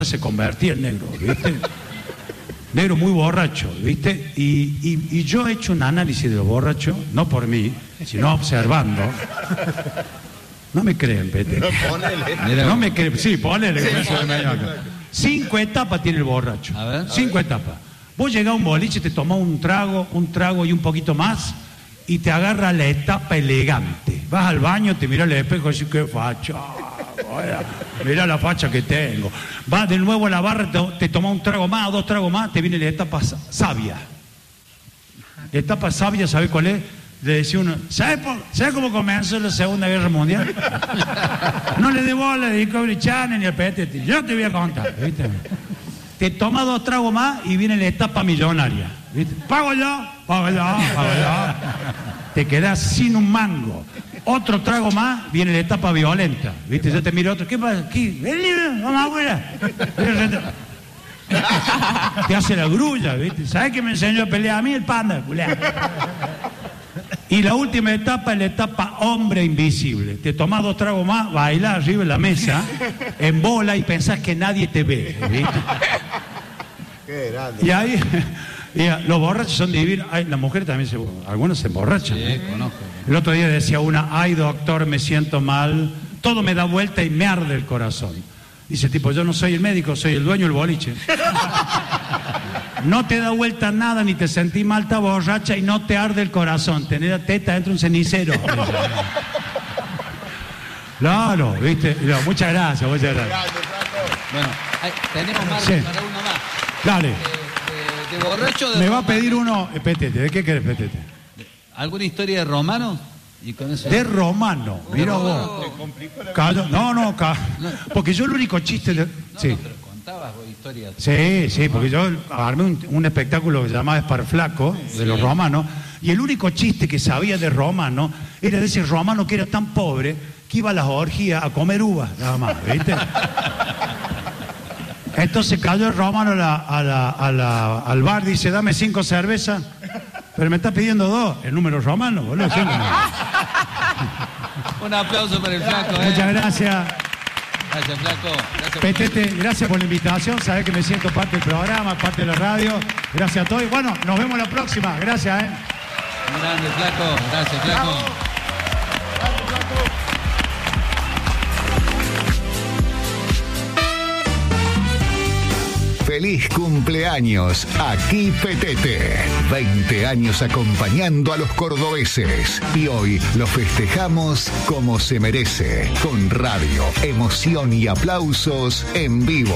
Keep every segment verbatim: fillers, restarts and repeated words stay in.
se convertía en negro, ¿viste? Negro muy borracho, ¿viste? Y, y, y yo he hecho un análisis de los borrachos, no por mí, sino observando. No me creen, Pete. No, ponele. No me creen, sí, ponele. Sí, Sí, ponele. Cinco etapas tiene el borracho. A ver. Cinco A ver. etapas. Vos llegás a un boliche, te tomás un trago, un trago y un poquito más, y te agarra la etapa elegante. Vas al baño, te miras al espejo y dices, qué facha. Mirá la facha que tengo. Vas de nuevo a la barra, te, te tomas un trago más, dos tragos más, te viene la etapa sa- sabia. La etapa sabia, ¿sabes cuál es? Le decía uno, ¿sabes ¿sabe cómo comenzó la Segunda Guerra Mundial? No le dé bola a Discovery Channel ni al P T T. Yo te voy a contar, ¿viste? Te tomas dos tragos más y viene la etapa millonaria, ¿viste? Pago yo, pago yo, pago yo. Te quedas sin un mango. Otro trago más, viene la etapa violenta, ¿viste? Yo te miro otro, ¿qué pasa? ¿Qué? Vení, vamos afuera. Te hace la grulla, ¿viste? ¿Sabes qué me enseñó a pelear a mí? El panda, culé. Y la última etapa es la etapa hombre invisible. Te tomás dos tragos más, bailás arriba en la mesa, en bola y pensás que nadie te ve, ¿viste? Qué grande. Y ahí, y los borrachos son divinos. Ay, las mujeres también se, algunos se emborrachan. Sí, ¿eh? conozco. El otro día decía una, ay doctor, me siento mal, todo me da vuelta y me arde el corazón. Dice tipo, yo no soy el médico, soy el dueño del boliche. No te da vuelta nada, ni te sentís mal, estás borracha y no te arde el corazón. Tenés la teta dentro de un cenicero. Claro, viste. No, muchas gracias, muchas gracias. Grande, Flaco. Bueno, hay- tenemos margen Sí. para uno más. Dale. De, de- de borracho de Me va a romano. pedir uno, eh, Petete, ¿de qué querés, Petete? ¿Alguna historia de romanos? Y con eso. De romano, mira vos. Callo- No, no, ca- porque yo el único chiste... de- No, Sí. no, pero contabas vos historias. Sí, sí, porque yo armé un, un espectáculo que se llamaba Esparflaco, de los romanos, y el único chiste que sabía de romano era de ese romano que era tan pobre que iba a las orgías a comer uvas, nada más, ¿viste? Entonces cayó el romano a la- a la- a la- al bar, dice, dame cinco cervezas, pero me está pidiendo dos, el número romano, boludo. Cinco. Un aplauso para el flaco, ¿eh? Muchas gracias. Gracias, flaco. Gracias por- Petete, gracias por la invitación, sabés que me siento parte del programa, parte de la radio, gracias a todos. Y bueno, nos vemos la próxima, gracias, ¿eh? Un grande, flaco. Gracias, flaco. Feliz cumpleaños, aquí Petete. veinte años acompañando a los cordobeses. Y hoy lo festejamos como se merece, con radio, emoción y aplausos en vivo.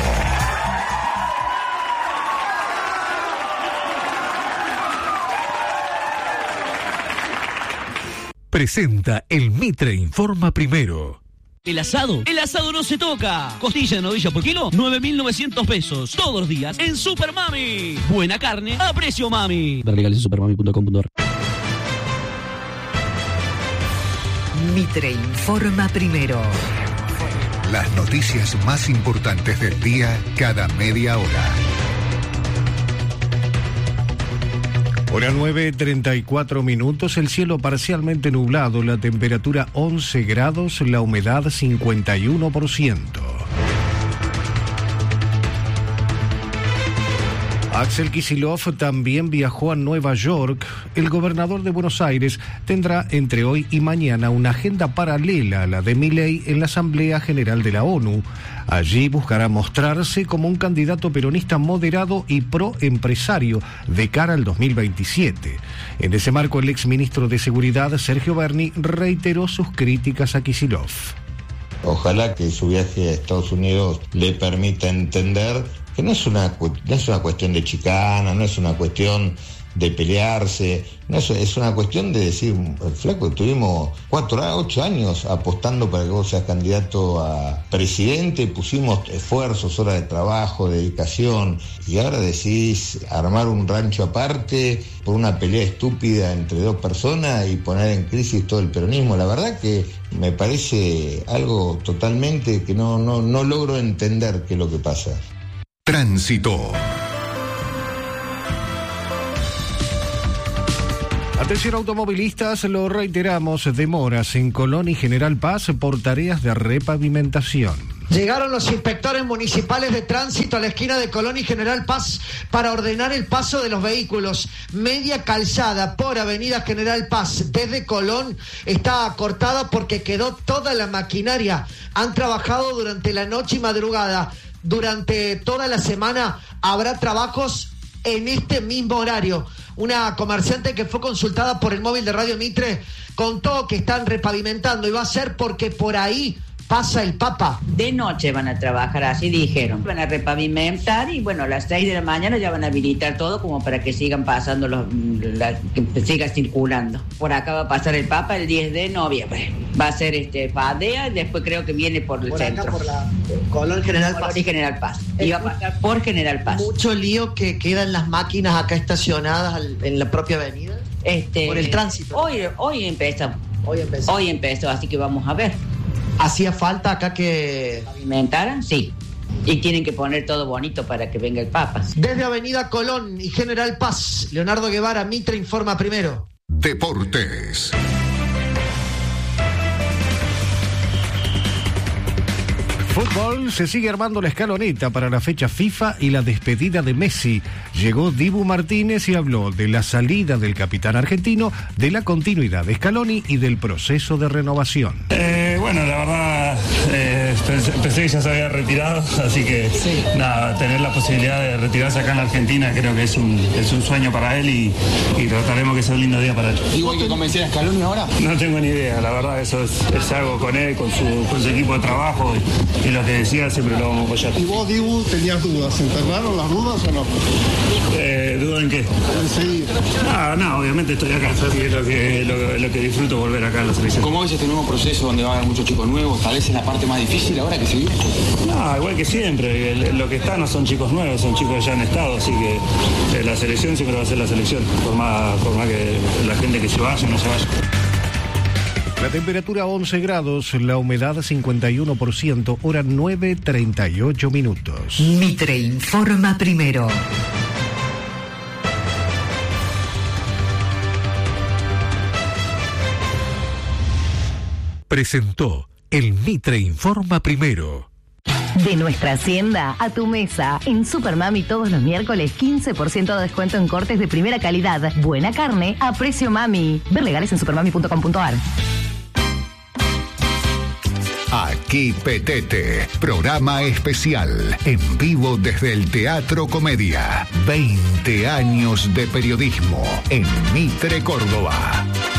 Presenta el Mitre Informa Primero. ¿El asado? El asado no se toca. Costilla de novilla por kilo, nueve mil novecientos pesos. Todos los días en Super Mami. Buena carne a precio mami. Ver legales en supermami punto com punto ar. Mitre Informa Primero. Las noticias más importantes del día cada media hora. Hora nueve, treinta y cuatro minutos, el cielo parcialmente nublado, la temperatura once grados, la humedad cincuenta y uno por ciento. Axel Kicillof también viajó a Nueva York. El gobernador de Buenos Aires tendrá entre hoy y mañana una agenda paralela a la de Milei en la Asamblea General de la ONU. Allí buscará mostrarse como un candidato peronista moderado y pro-empresario de cara al dos mil veintisiete. En ese marco, el exministro de Seguridad, Sergio Berni, reiteró sus críticas a Kicillof. Ojalá que su viaje a Estados Unidos le permita entender que no es una, cu- no es una cuestión de chicana, no es una cuestión de pelearse, no es, es una cuestión de decir, flaco, tuvimos cuatro, ocho años apostando para que vos seas candidato a presidente, pusimos esfuerzos, horas de trabajo, dedicación, y ahora decidís armar un rancho aparte por una pelea estúpida entre dos personas y poner en crisis todo el peronismo. La verdad que me parece algo totalmente que no, no, no logro entender qué es lo que pasa. Tránsito. Atención automovilistas, lo reiteramos, demoras en Colón y General Paz por tareas de repavimentación. Llegaron los inspectores municipales de tránsito a la esquina de Colón y General Paz para ordenar el paso de los vehículos. Media calzada por Avenida General Paz desde Colón está cortada porque quedó toda la maquinaria. Han trabajado durante la noche y madrugada. Durante toda la semana habrá trabajos en este mismo horario. Una comerciante que fue consultada por el móvil de Radio Mitre contó que están repavimentando y va a ser porque por ahí pasa el Papa. De noche van a trabajar, así dijeron. Van a repavimentar y bueno, a las seis de la mañana ya van a habilitar todo como para que sigan pasando, los, la, que siga circulando. Por acá va a pasar el Papa el diez de noviembre. Va a ser este Fadea y después creo que viene por el por centro. Acá por la Colón General Colón Paz. y General Paz. Y va a pasar por General Paz. Mucho lío que quedan las máquinas acá estacionadas al, en la propia avenida. Este, por el tránsito. Hoy, hoy empezó. Hoy empezó. Hoy empezó, así que vamos a ver. ¿Hacía falta acá que pavimentaran? Sí. Y tienen que poner todo bonito para que venga el Papa. Desde Avenida Colón y General Paz, Leonardo Guevara, Mitre informa primero. Deportes. Fútbol, se sigue armando la escaloneta para la fecha FIFA y la despedida de Messi. Llegó Dibu Martínez y habló de la salida del capitán argentino, de la continuidad de Scaloni y del proceso de renovación. Eh, bueno, la verdad, eh, pensé, pensé que ya se había retirado, así que sí. Nada, tener la posibilidad de retirarse acá en la Argentina creo que es un, es un sueño para él y, y trataremos que sea un lindo día para él. ¿Digo hay que convencer a Scaloni ahora? No tengo ni idea, la verdad, eso es, es algo con él, con su, con su equipo de trabajo. Y, y lo que decía siempre lo vamos a apoyar. ¿Y vos, Dibu, tenías dudas? ¿Se enterraron las dudas o no? Eh, ¿Duda en qué? En seguir. Ah, no, obviamente estoy acá. Es lo que, lo, lo que disfruto volver acá a la selección. ¿Cómo ves este nuevo proceso donde va a haber muchos chicos nuevos? Tal vez es la parte más difícil ahora que se vive. No, igual que siempre. Lo que está no son chicos nuevos, son chicos que ya han estado. Así que la selección siempre va a ser la selección. Por más, por más que la gente que se vaya no se vaya. La temperatura once grados, la humedad cincuenta y uno por ciento, hora nueve treinta y ocho minutos. Mitre informa primero. Presentó el Mitre informa primero. De nuestra hacienda a tu mesa. En Supermami todos los miércoles quince por ciento de descuento en cortes de primera calidad. Buena carne a precio mami. Ver legales en supermami punto com punto a r. Aquí Petete, programa especial, en vivo desde el Teatro Comedia. veinte años de periodismo en Mitre, Córdoba.